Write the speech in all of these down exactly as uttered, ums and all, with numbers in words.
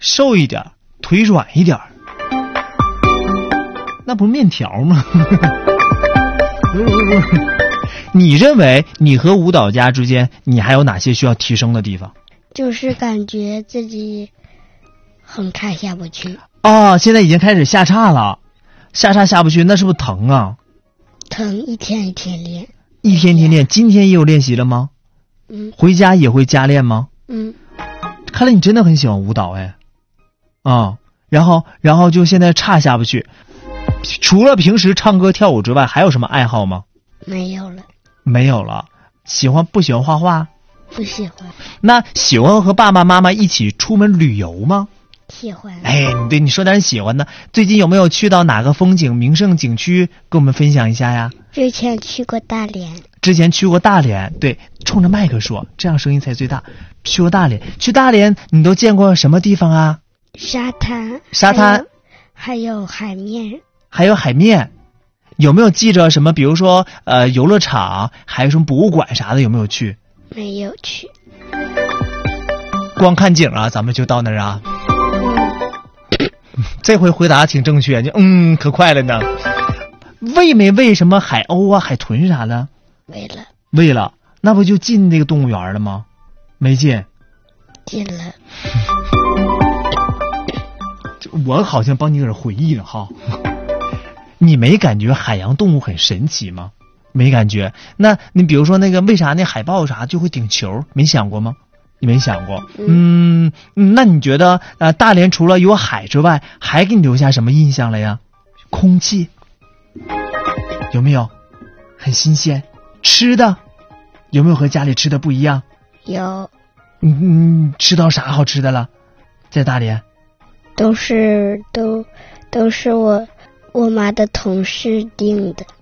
瘦一点，腿软一点，那不是面条吗？你认为你和舞蹈家之间，你还有哪些需要提升的地方？ 就是感觉自己很差下不去。 哦，现在已经开始下叉了，下叉下不去，那是不是疼啊？ 疼，一天一天练， 一天天练。今天也有练习了吗？ 嗯。 回家也会加练吗？ 嗯。 看来你真的很喜欢舞蹈哎。啊、哦，然后然后就现在叉下不去。除了平时唱歌跳舞之外，还有什么爱好吗？ 没有了。 没有了。喜欢不喜欢画画？ 不喜欢。 那喜欢和爸爸妈妈一起出门旅游吗？ 喜欢。 哎，对，你说点喜欢的。最近有没有去到哪个风景名胜景区，跟我们分享一下呀？ 之前去过大连。之前去过大连，对，冲着麦克说，这样声音才最大。去过大连，去大连你都见过什么地方啊？ 沙滩。 沙滩。 还有海面。 还有海面。有没有记着什么？比如说，呃，游乐场，还有什么博物馆啥的，有没有去？ 没有去。 光看景啊，咱们就到那儿啊。这回回答挺正确，就嗯，可快了呢。喂没喂什么海鸥啊、海豚啥的？ 喂了。 喂了，那不就进那个动物园了吗？没进。 进了。 我好像帮你搁这回忆了哈。你没感觉海洋动物很神奇吗？没感觉。那你比如说那个为啥那海豹啥就会顶球？没想过吗？你没想过。嗯，嗯那你觉得呃大连除了有海之外，还给你留下什么印象了呀？空气有没有？很新鲜。吃的有没有和家里吃的不一样？ 有。 你你吃到啥好吃的了？在大连？ 都是都都是我我妈的同事订的。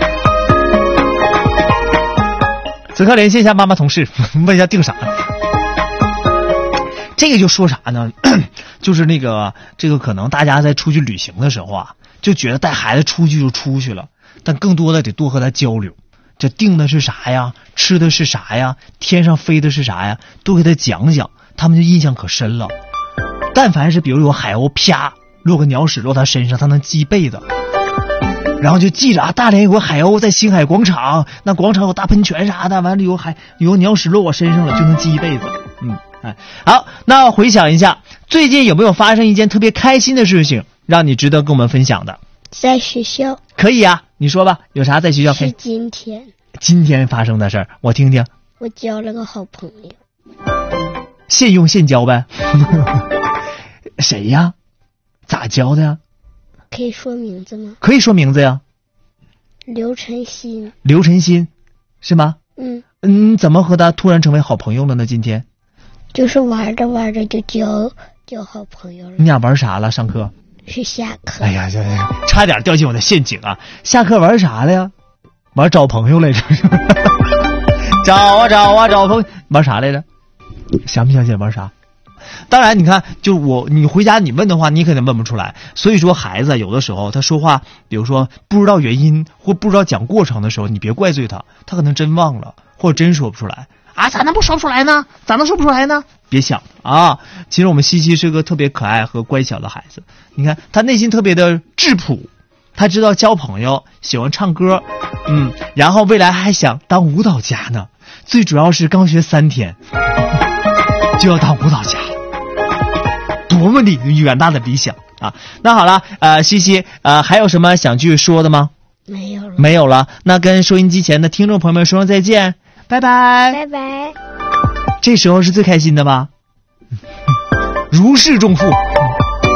此刻联系一下妈妈同事，问一下订啥。这个就说啥呢？就是那个这个可能大家在出去旅行的时候啊，就觉得带孩子出去就出去了，但更多的得多和他交流。这订的是啥呀？吃的是啥呀？天上飞的是啥呀？多给他讲讲，他们就印象可深了。但凡是比如有海鸥啪落个鸟屎落他身上，他能记一辈子。然后就记着啊，大连有个海鸥在星海广场，那广场有大喷泉啥的，完了有海有鸟屎落我身上了，就能记一辈子。嗯，哎，好，那回想一下，最近有没有发生一件特别开心的事情，让你值得跟我们分享的？ 在学校。 可以啊，你说吧，有啥在学校？ 是今天。 今天发生的事儿，我听听。 我交了个好朋友。 现用现交呗。谁呀？咋交的呀？ 可以说名字吗？ 可以说名字呀。 刘晨曦。 刘晨曦，是吗？ 嗯。 嗯，怎么和他突然成为好朋友了呢？今天？ 就是玩着玩着就交交好朋友了。 你俩玩啥了？上课？ 是下课。 哎呀，这差点掉进我的陷阱啊！下课玩啥了呀？玩找朋友来着。找啊找啊找朋友，玩啥来着？想不想起来玩啥？当然你看，就我你回家你问的话，你肯定问不出来。所以说孩子有的时候他说话，比如说不知道原因或不知道讲过程的时候，你别怪罪他，他可能真忘了或者真说不出来啊。咋能不说不出来呢？咋能说不出来呢？别想啊！其实我们西西是个特别可爱和乖巧的孩子，你看他内心特别的质朴，他知道交朋友，喜欢唱歌，嗯，然后未来还想当舞蹈家呢。最主要是刚学三天就要当舞蹈家，多么理远大的理想啊！那好了，呃，西西，呃，还有什么想去说的吗？ 没有了。 没有了，那跟收音机前的听众朋友们说声再见，拜拜， 拜拜。 这时候是最开心的吧？如释重负。